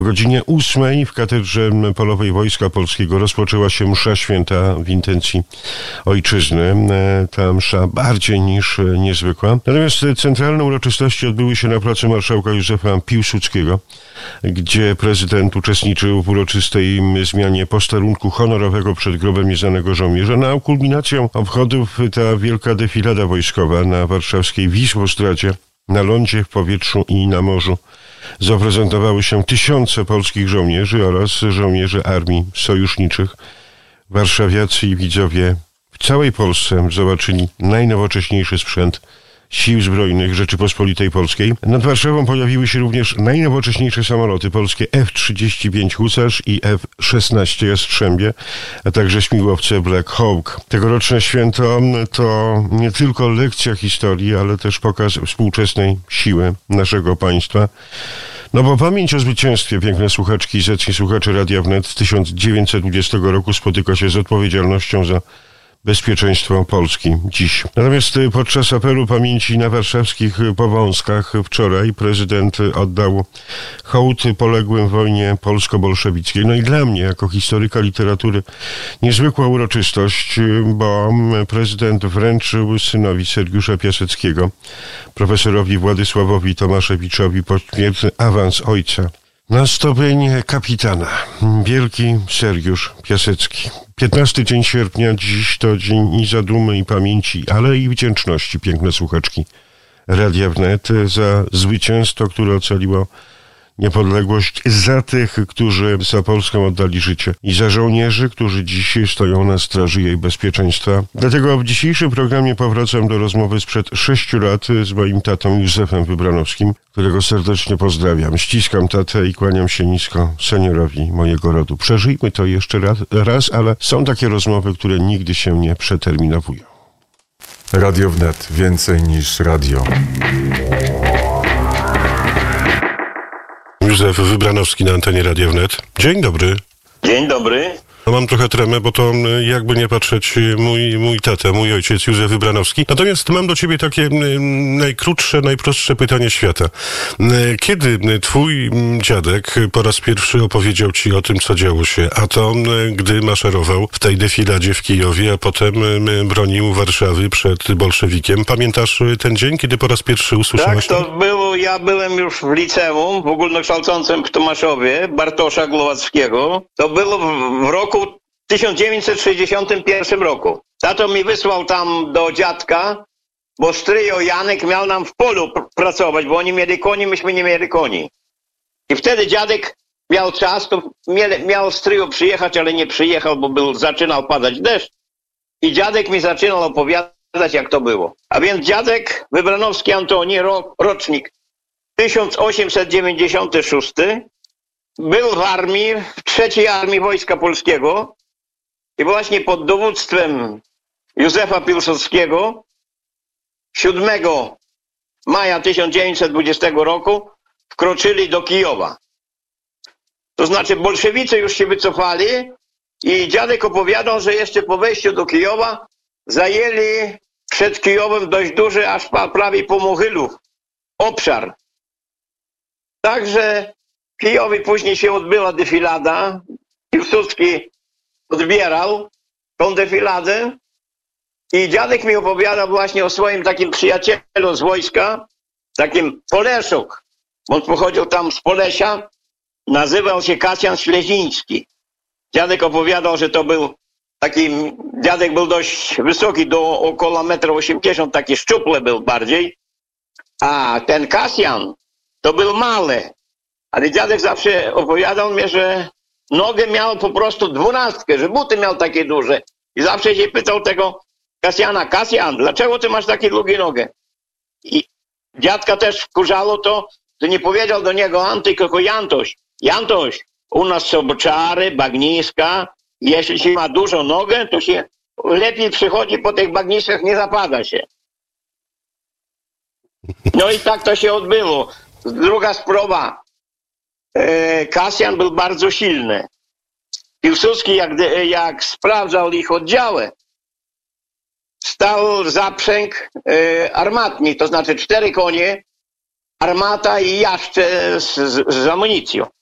O godzinie 8 w Katedrze Polowej Wojska Polskiego rozpoczęła się msza święta w intencji ojczyzny. Ta msza bardziej niż niezwykła. Natomiast centralne uroczystości odbyły się na placu Marszałka Józefa Piłsudskiego, gdzie prezydent uczestniczył w uroczystej zmianie posterunku honorowego przed grobem nieznanego żołnierza. Na kulminacją obchodów ta wielka defilada wojskowa na warszawskiej Wisłostradzie, na lądzie, w powietrzu i na morzu zaprezentowały się tysiące polskich żołnierzy oraz żołnierzy armii sojuszniczych. Warszawiacy i widzowie w całej Polsce zobaczyli najnowocześniejszy sprzęt Sił Zbrojnych Rzeczypospolitej Polskiej. Nad Warszawą pojawiły się również najnowocześniejsze samoloty polskie F-35 Husarz i F-16 Jastrzębie, a także śmigłowce Black Hawk. Tegoroczne święto to nie tylko lekcja historii, ale też pokaz współczesnej siły naszego państwa. No bo pamięć o zwycięstwie, piękne słuchaczki i zacni słuchacze Radia Wnet, z 1920 roku spotyka się z odpowiedzialnością za bezpieczeństwo Polski dziś. Natomiast podczas apelu pamięci na warszawskich Powązkach wczoraj prezydent oddał hołd poległym w wojnie polsko-bolszewickiej. No i dla mnie, jako historyka literatury, niezwykła uroczystość, bo prezydent wręczył synowi Sergiusza Piaseckiego, profesorowi Władysławowi Tomaszewiczowi, pośmiertny awans ojca na stopień kapitana. Wielki Sergiusz Piasecki. 15 dzień sierpnia, dziś to dzień i zadumy, i pamięci, ale i wdzięczności, piękne słuchaczki Radia Wnet, za zwycięstwo, które ocaliło niepodległość, za tych, którzy za Polskę oddali życie i za żołnierzy, którzy dziś stoją na straży jej bezpieczeństwa. Dlatego w dzisiejszym programie powracam do rozmowy sprzed 6 lat z moim tatą Józefem Wybranowskim, którego serdecznie pozdrawiam. Ściskam tatę i kłaniam się nisko seniorowi mojego rodu. Przeżyjmy to jeszcze raz, ale są takie rozmowy, które nigdy się nie przeterminowują. Radio Wnet. Więcej niż radio. Józef Wybranowski na antenie Radia Wnet. Dzień dobry. Dzień dobry. No mam trochę tremę, bo to jakby nie patrzeć mój tata, mój ojciec Józef Wybranowski. Natomiast mam do ciebie takie najkrótsze, najprostsze pytanie świata. Kiedy twój dziadek po raz pierwszy opowiedział ci o tym, co działo się, a to gdy maszerował w tej defiladzie w Kijowie, a potem bronił Warszawy przed bolszewikiem? Pamiętasz ten dzień, kiedy po raz pierwszy usłyszałeś? Tak, to było, ja byłem już w liceum, w ogólnokształcącym w Tomaszowie, Bartosza Głowackiego. To było w roku 1961 roku. Tato mi wysłał tam do dziadka, bo stryjo Janek miał nam w polu pracować, bo oni mieli koni, myśmy nie mieli koni. I wtedy dziadek miał czas, to miał stryjo przyjechać, ale nie przyjechał, bo zaczynał padać deszcz. I dziadek mi zaczynał opowiadać, jak to było. A więc dziadek Wybranowski Antoni, rocznik 1896, był w armii, w III Armii Wojska Polskiego i właśnie pod dowództwem Józefa Piłsudskiego 7 maja 1920 roku wkroczyli do Kijowa. To znaczy bolszewicy już się wycofali i dziadek opowiadał, że jeszcze po wejściu do Kijowa zajęli przed Kijowem dość duży, aż prawie po Mochylów, obszar. Także w Kijowie później się odbyła defilada. Piłsudski odbierał tą defiladę i dziadek mi opowiadał właśnie o swoim takim przyjacielu z wojska, takim Poleszuk. On pochodził tam z Polesia, nazywał się Kasjan Śleziński. Dziadek opowiadał, że to był taki, dziadek był dość wysoki, do około 1,80 m, taki szczupły był bardziej, a ten Kasjan to był mały. Ale dziadek zawsze opowiadał mi, że nogę miał po prostu 12, że buty miał takie duże. I zawsze się pytał tego Kasjana: Kasjan, dlaczego ty masz takie długie nogę? I dziadka też wkurzało to, że nie powiedział do niego Antyk, tylko Jantoś. Jantoś, u nas są boczary, bagniska. Jeśli się ma dużą nogę, to się lepiej przychodzi po tych bagniskach, nie zapada się. No i tak to się odbyło. Druga sprawa. Kasjan był bardzo silny. Piłsudski, jak sprawdzał ich oddziały, stał zaprzęg armatni, to znaczy 4 konie, armata i jaszcze z amunicją.